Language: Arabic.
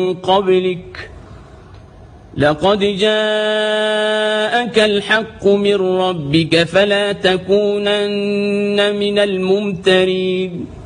قبلك لقد جاءك الحق من ربك فلا تكونن من الممترين